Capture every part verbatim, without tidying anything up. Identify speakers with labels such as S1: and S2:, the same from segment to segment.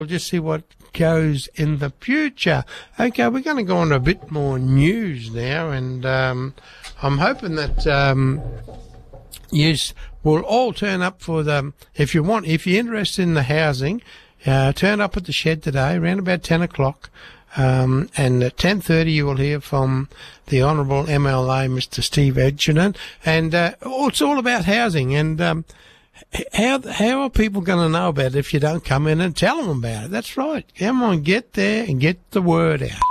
S1: We'll just see what goes in the future. Okay, we're going to go on to a bit more news now, and um, I'm hoping that um, you will all turn up for the, if you want, if you're interested in the housing, uh, turn up at the shed today, around about ten o'clock. Um, and at ten thirty you will hear from the Honourable M L A, Mister Steve Edgerton, and uh, oh, it's all about housing. And um, how how are people going to know about it if you don't come in and tell them about it? That's right. Come on, get there and get the word out.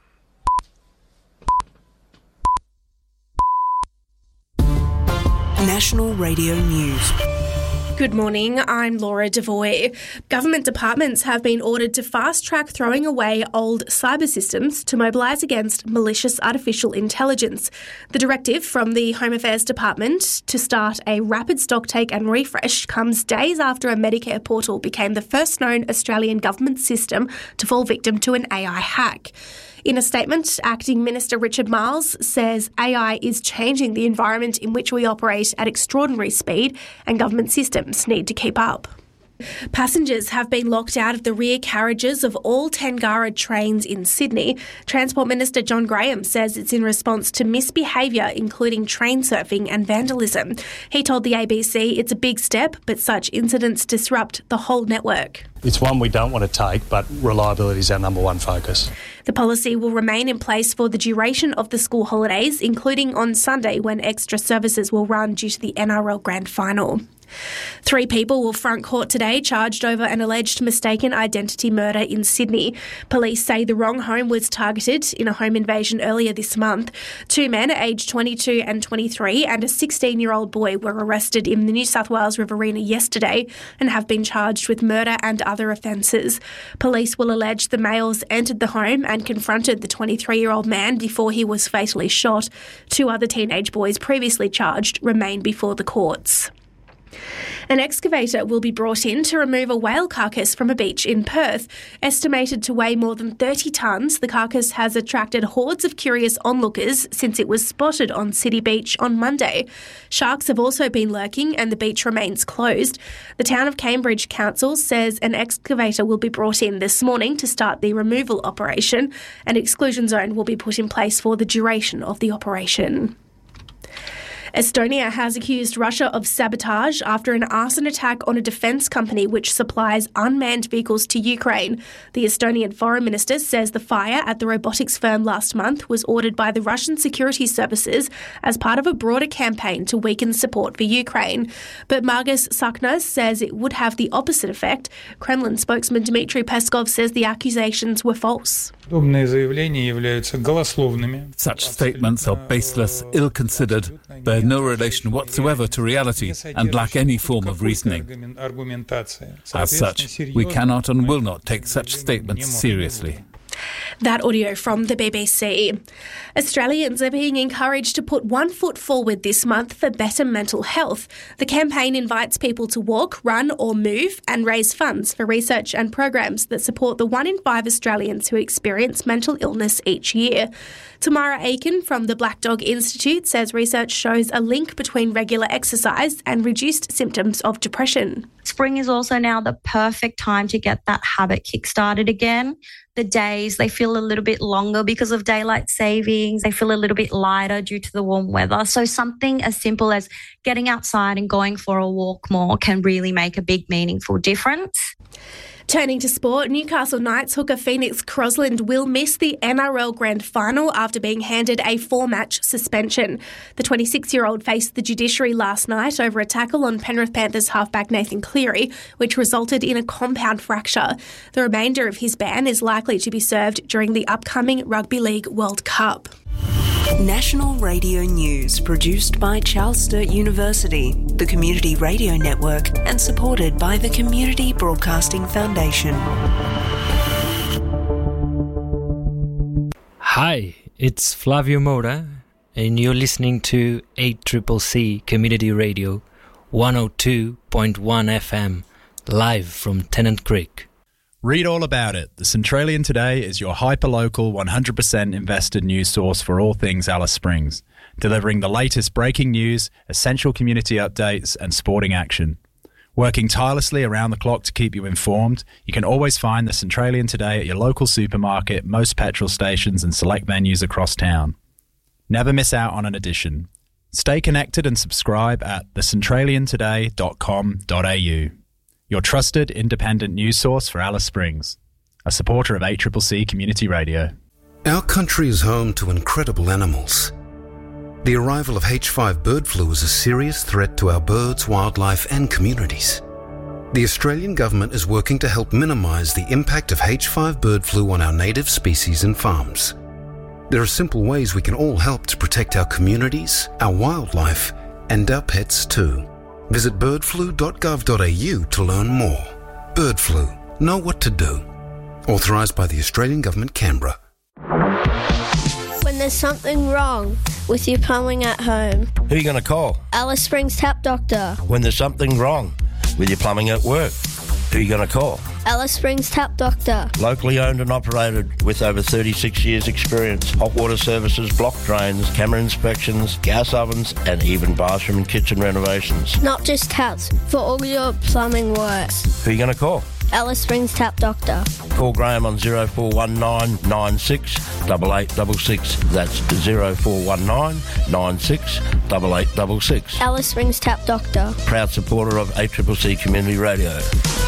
S2: National Radio News.
S3: Good morning, I'm Laura Devoy. Government departments have been ordered to fast-track throwing away old cyber systems to mobilise against malicious artificial intelligence. The directive from the Home Affairs Department to start a rapid stocktake and refresh comes days after a Medicare portal became the first known Australian government system to fall victim to an A I hack. In a statement, Acting Minister Richard Marles says A I is changing the environment in which we operate at extraordinary speed and government systems need to keep up. Passengers have been locked out of the rear carriages of all Tangara trains in Sydney. Transport Minister John Graham says it's in response to misbehaviour, including train surfing and vandalism. He told the A B C it's a big step, but such incidents disrupt the whole network.
S4: It's one we don't want to take, but reliability is our number one focus.
S3: The policy will remain in place for the duration of the school holidays, including on Sunday when extra services will run due to the N R L Grand Final. Three people will front court today charged over an alleged mistaken identity murder in Sydney. Police say the wrong home was targeted in a home invasion earlier this month. Two men aged twenty-two and twenty-three and a sixteen-year-old boy were arrested in the New South Wales Riverina yesterday and have been charged with murder and other offences. Police will allege the males entered the home and confronted the twenty-three-year-old man before he was fatally shot. Two other teenage boys previously charged remain before the courts. An excavator will be brought in to remove a whale carcass from a beach in Perth. Estimated to weigh more than thirty tonnes, the carcass has attracted hordes of curious onlookers since it was spotted on City Beach on Monday. Sharks have also been lurking and the beach remains closed. The Town of Cambridge Council says an excavator will be brought in this morning to start the removal operation. An exclusion zone will be put in place for the duration of the operation. Estonia has accused Russia of sabotage after an arson attack on a defence company which supplies unmanned vehicles to Ukraine. The Estonian Foreign Minister says the fire at the robotics firm last month was ordered by the Russian security services as part of a broader campaign to weaken support for Ukraine. But Margus Saknas says it would have the opposite effect. Kremlin spokesman Dmitry Peskov says the accusations were false.
S5: Such statements are baseless, ill-considered, bear no relation whatsoever to reality, and lack any form of reasoning. As such, we cannot and will not take such statements seriously.
S3: That audio from the B B C. Australians are being encouraged to put one foot forward this month for better mental health. The campaign invites people to walk, run or move and raise funds for research and programs that support the one in five Australians who experience mental illness each year. Tamara Aiken from the Black Dog Institute says research shows a link between regular exercise and reduced symptoms of depression.
S6: Spring is also now the perfect time to get that habit kick-started again. The days, they feel a little bit longer because of daylight savings. They feel a little bit lighter due to the warm weather. So something as simple as getting outside and going for a walk more can really make a big, meaningful difference.
S3: Turning to sport, Newcastle Knights hooker Phoenix Crosland will miss the N R L Grand Final after being handed a four-match suspension. The twenty-six-year-old faced the judiciary last night over a tackle on Penrith Panthers halfback Nathan Cleary, which resulted in a compound fracture. The remainder of his ban is likely to be served during the upcoming Rugby League World Cup.
S2: National Radio News, produced by Charles Sturt University, the Community Radio Network, and supported by the Community Broadcasting Foundation.
S7: Hi, it's Flavio Moura, and you're listening to eight C C C Community Radio, one oh two point one F M, live from Tennant Creek.
S8: Read all about it. The Centralian Today is your hyper-local, one hundred percent invested news source for all things Alice Springs, delivering the latest breaking news, essential community updates and sporting action. Working tirelessly around the clock to keep you informed, you can always find the Centralian Today at your local supermarket, most petrol stations and select venues across town. Never miss out on an edition. Stay connected and subscribe at the centralian today dot com dot a u. Your trusted independent news source for Alice Springs, a supporter of A C C C Community Radio.
S9: Our country is home to incredible animals. The arrival of H five bird flu is a serious threat to our birds, wildlife and communities. The Australian government is working to help minimise the impact of H five bird flu on our native species and farms. There are simple ways we can all help to protect our communities, our wildlife and our pets too. Visit bird flu dot gov dot a u to learn more. Bird flu. Know what to do. Authorised by the Australian Government, Canberra.
S10: When there's something wrong with your plumbing at home,
S11: who are you going to call?
S10: Alice Springs Tap Doctor.
S11: When there's something wrong with your plumbing at work, who are you going to call?
S10: Alice Springs Tap Doctor.
S11: Locally owned and operated with over thirty-six years experience. Hot water services, block drains, camera inspections, gas ovens and even bathroom and kitchen renovations.
S10: Not just taps, for all your plumbing works.
S11: Who are you going to call?
S10: Alice Springs Tap Doctor.
S11: Call Graham on zero four one nine nine six eight eight six six. That's zero four one nine nine six eight eight six six.
S10: Alice Springs Tap Doctor.
S11: Proud supporter of A C C C Community Radio.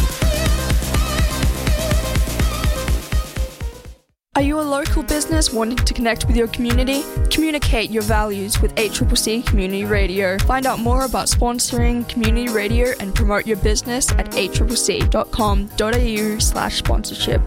S12: Are you a local business wanting to connect with your community? Communicate your values with A C C C Community Radio. Find out more about sponsoring community radio and promote your business at a c c c dot com dot a u slash sponsorship.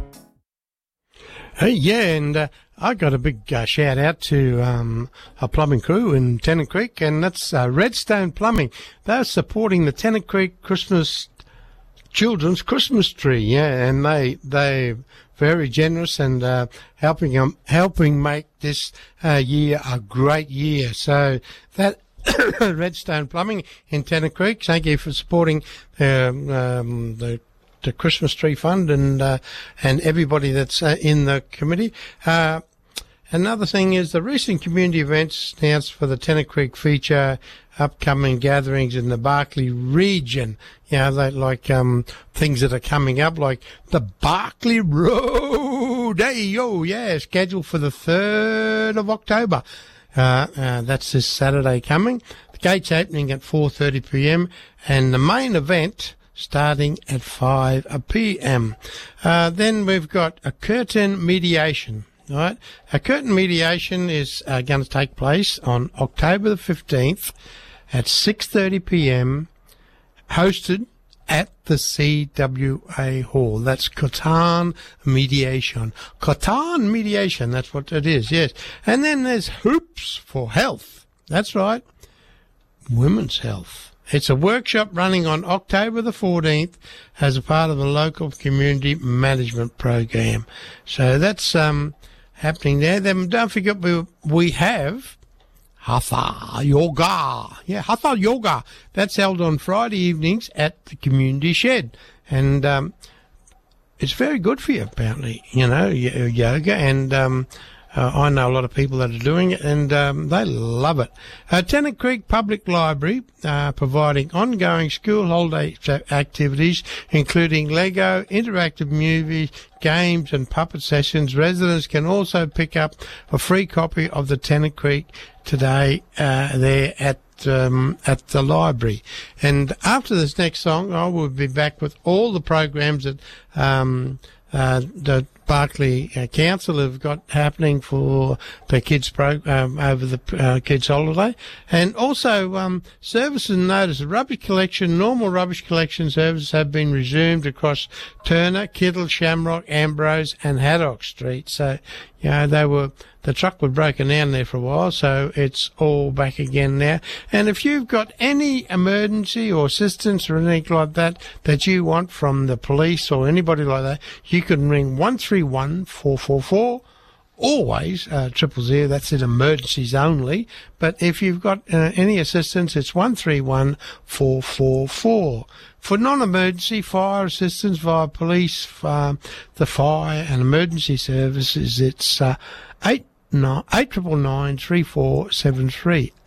S1: Hey, yeah, and uh, I got a big uh, shout out to um, a plumbing crew in Tennant Creek, and that's uh, Redstone Plumbing. They're supporting the Tennant Creek Christmas Children's Christmas Tree, yeah, and they they very generous and uh, helping um, helping make this uh, year a great year. So that Redstone Plumbing in Tennant Creek, thank you for supporting um, um, the the Christmas Tree Fund and uh, and everybody that's uh, in the committee. Uh, another thing is the recent community events announced for the Tennant Creek feature upcoming gatherings in the Barkly region. You know, they like um, things that are coming up, like the Barkly Road. Hey, oh, yeah, scheduled for the third of October. Uh, uh, that's this Saturday coming. The gates opening at four thirty p m and the main event starting at five p m Uh, then we've got a curtain mediation. All right, a curtain mediation is uh, going to take place on October the fifteenth at six thirty p m hosted at the C W A Hall. That's Catan Mediation. Catan Mediation, that's what it is, yes. And then there's Hoops for Health. That's right, women's health. It's a workshop running on October the fourteenth as a part of the local community management program. So that's um, happening there. Then don't forget we, we have Hatha Yoga. Yeah, Hatha Yoga. That's held on Friday evenings at the community shed. And um, it's very good for you, apparently, you know, yoga. And um, uh, I know a lot of people that are doing it, and um, they love it. Uh, Tennant Creek Public Library uh, providing ongoing school holiday activities, including Lego, interactive movies, games and puppet sessions. Residents can also pick up a free copy of the Tennant Creek Today uh, there at um, at the library. And after this next song, I will be back with all the programs that um, uh, the Barkly uh, Council have got happening for the kids' program over the uh, kids' holiday, and also um, services notice. Rubbish collection, normal rubbish collection services have been resumed across Turner, Kittle, Shamrock, Ambrose, and Haddock Street. So, you know, they were the truck was broken down there for a while, so it's all back again now. And if you've got any emergency or assistance or anything like that that you want from the police or anybody like that, you can ring one three one four four four. Always uh, triple zero. That's in emergencies only. But if you've got uh, any assistance, it's one three one four four four. For non-emergency fire assistance via police, uh, the fire and emergency services, it's uh, eight nine eight triple nine three four seven three. Eight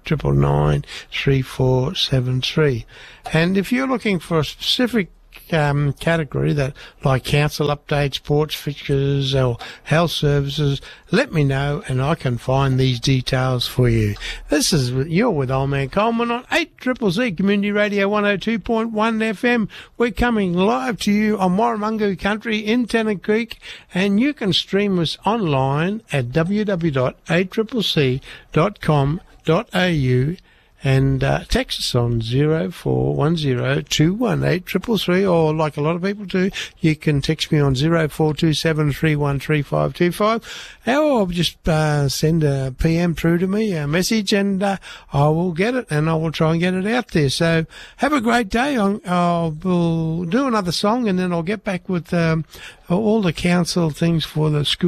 S1: triple nine three four seven three. And if you're looking for a specific Um, category that like council updates, sports fixtures or health services, let me know and I can find these details for you. This is, you're with Old Man Coleman on eight C C C Community Radio one oh two point one F M. We're coming live to you on Warramungu Country in Tennant Creek, and you can stream us online at w w w dot eight c c c dot com dot a u. And uh, text us on zero four one zero two one eight three three three, or like a lot of people do, you can text me on zero four two seven three one three five two five, or just uh, send a P M through to me, a message, and uh, I will get it, and I will try and get it out there. So have a great day. I'll, I'll we'll do another song, and then I'll get back with um, all the council things for the school.